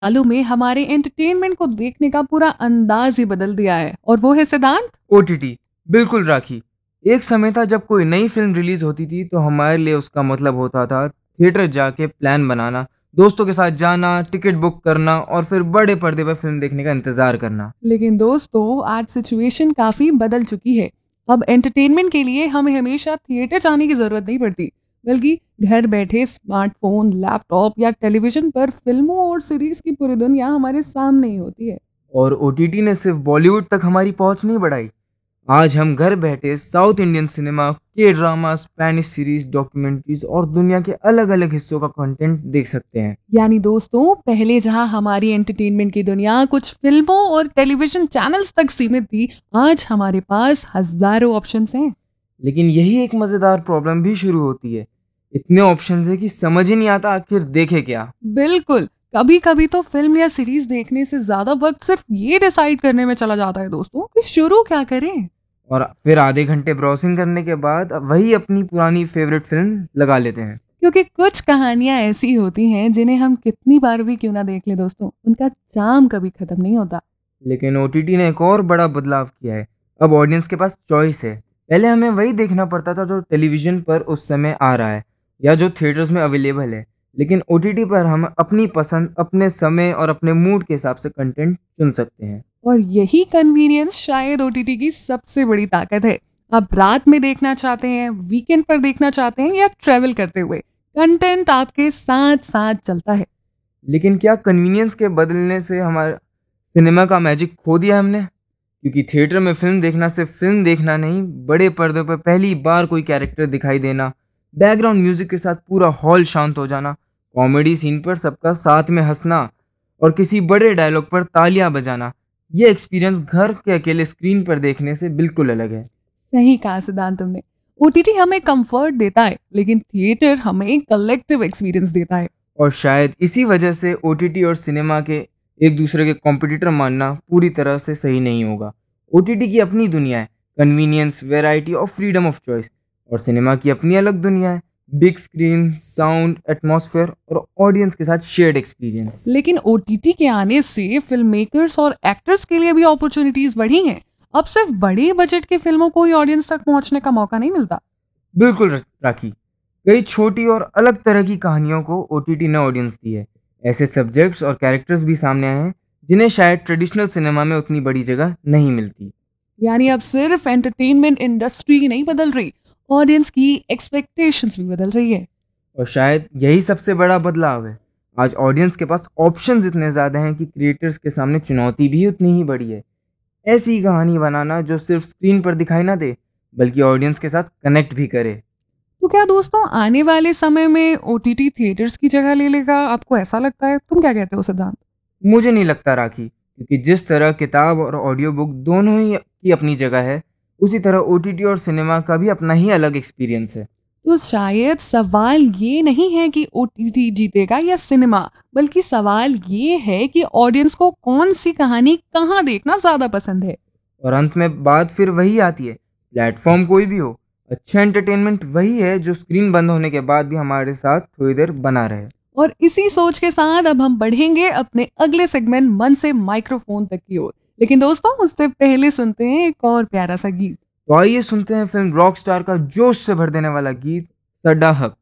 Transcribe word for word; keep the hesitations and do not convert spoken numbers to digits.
सालों में हमारे एंटरटेनमेंट को देखने का पूरा अंदाज ही बदल दिया है, और वो है सिद्धांत। ओटीटी। बिल्कुल राखी। एक समय था जब कोई नई फिल्म रिलीज होती थी तो हमारे लिए उसका मतलब होता था थिएटर जाके प्लान बनाना, दोस्तों के साथ जाना, टिकट बुक करना और फिर बड़े पर्दे पर फिल्म देखने का इंतजार करना। लेकिन दोस्तों, आज सिचुएशन काफी बदल चुकी है। अब एंटरटेनमेंट के लिए हमें हमेशा थिएटर जाने की जरूरत नहीं पड़ती, बल्कि घर बैठे स्मार्टफोन, लैपटॉप या टेलीविजन पर फिल्मों और सीरीज की पूरी दुनिया हमारे सामने ही होती है। और ओटीटी ने सिर्फ बॉलीवुड तक हमारी पहुंच नहीं बढ़ाई। आज हम घर बैठे साउथ इंडियन सिनेमा, के ड्रामा, स्पेनिश सीरीज, डॉक्यूमेंट्रीज और दुनिया के अलग अलग हिस्सों का कंटेंट देख सकते हैं। यानी दोस्तों, पहले जहां हमारी एंटरटेनमेंट की दुनिया कुछ फिल्मों और टेलीविजन चैनल्स तक सीमित थी, आज हमारे पास हजारों ऑप्शंस हैं। लेकिन यही एक मजेदार प्रॉब्लम भी शुरू होती है। इतने ऑप्शंस है कि समझ ही नहीं आता आखिर देखे क्या। बिल्कुल। कभी कभी तो फिल्म या सीरीज देखने से ज्यादा वक्त सिर्फ ये डिसाइड करने में चला जाता है दोस्तों कि शुरू क्या करें। और फिर आधे घंटे ब्राउजिंग करने के बाद वही अपनी पुरानी फेवरेट फिल्म लगा लेते हैं। क्योंकि कुछ कहानियां ऐसी होती हैं जिन्हें हम कितनी बार भी क्यों ना देख ले दोस्तों, उनका चार्म कभी खत्म नहीं होता। लेकिन ओटीटी ने एक और बड़ा बदलाव किया है। अब ऑडियंस के पास चॉइस है। पहले हमें वही देखना पड़ता था जो टेलीविजन पर उस समय आ रहा है या जो थिएटर्स में अवेलेबल है। लेकिन ओटीटी पर हम अपनी पसंद, अपने समय और अपने मूड के हिसाब से कंटेंट चुन सकते हैं। और यही कन्वीनियंस शायद ओटीटी की सबसे बड़ी ताकत है। आप रात में देखना चाहते हैं, वीकेंड पर देखना चाहते हैं या ट्रेवल करते हुए, कंटेंट आपके साथ साथ चलता है। लेकिन क्या कन्वीनियंस के बदलने से हमारा सिनेमा का मैजिक खो दिया हमने? क्योंकि थिएटर में फिल्म देखना सिर्फ फिल्म देखना नहीं, बड़े पर्दे पर पहली बार कोई कैरेक्टर दिखाई देना, बैकग्राउंड म्यूजिक के साथ पूरा हॉल शांत हो जाना, कॉमेडी सीन पर सबका साथ में हंसना और किसी बड़े डायलॉग पर तालियां बजाना, ये एक्सपीरियंस घर के अकेले स्क्रीन पर देखने से बिल्कुल अलग है। सही कहा सिद्धांत तुमने। ओटीटी हमें कंफर्ट देता है, लेकिन थिएटर हमें कलेक्टिव एक्सपीरियंस देता है। और शायद इसी वजह से ओटीटी और सिनेमा के एक दूसरे के कॉम्पिटिटर मानना पूरी तरह से सही नहीं होगा। ओटीटी की अपनी दुनिया है, कन्वीनियंस, वैरायटी और फ्रीडम ऑफ चॉइस। और सिनेमा की अपनी अलग दुनिया है, बिग स्क्रीन, साउंड, एटमॉस्फेयर और ऑडियंस के साथ शेयर्ड एक्सपीरियंस। लेकिन ओटीटी के आने से फिल्म मेकर्स और एक्टर्स के लिए भी अपॉर्चुनिटीज बढ़ी हैं। अब सिर्फ बड़े बजट की फिल्मों को ही ऑडियंस तक पहुंचने का मौका नहीं मिलता। बिल्कुल राखी। कई छोटी और अलग तरह की कहानियों को ओटीटी ने ऑडियंस दी है। ऐसे सब्जेक्ट्स और कैरेक्टर्स भी सामने आए हैं जिन्हें शायद ट्रेडिशनल सिनेमा में उतनी बड़ी जगह नहीं मिलती। यानी अब सिर्फ एंटरटेनमेंट इंडस्ट्री नहीं बदल रही, ऑडियंस की एक्सपेक्टेशंस भी बदल रही है। और शायद यही सबसे बड़ा बदलाव है। आज ऑडियंस के पास ऑप्शंस इतने ज़्यादा हैं कि क्रिएटर्स के सामने चुनौती भी उतनी ही बड़ी है। ऐसी कहानी बनाना जो सिर्फ स्क्रीन पर दिखाई ना दे, बल्कि ऑडियंस के साथ कनेक्ट भी करे। तो क्या दोस्तों, आने वाले समय में ओटीटी थिएटर्स की जगह ले लेगा? आपको ऐसा लगता है? तुम क्या कहते हो सिद्धांत? मुझे नहीं लगता राखी, क्योंकि जिस तरह किताब और ऑडियो बुक दोनों ही की अपनी जगह है, उसी तरह ओटीटी और सिनेमा का भी अपना ही अलग एक्सपीरियंस है। तो शायद सवाल ये नहीं है कि ओटीटी जीतेगा या सिनेमा, बल्कि सवाल ये है कि ऑडियंस को कौन सी कहानी कहाँ देखना ज्यादा पसंद है। और अंत में बात फिर वही आती है, प्लेटफॉर्म कोई भी हो, अच्छा एंटरटेनमेंट वही है जो स्क्रीन बंद होने के बाद भी हमारे साथ थोड़ी देर बना रहे। और इसी सोच के साथ अब हम बढ़ेंगे अपने अगले सेगमेंट मन से माइक्रोफोन तक की ओर। लेकिन दोस्तों, उससे पहले सुनते हैं एक और प्यारा सा गीत। तो आइए सुनते हैं फिल्म रॉक स्टार का जोश से भर देने वाला गीत सड्डा हक।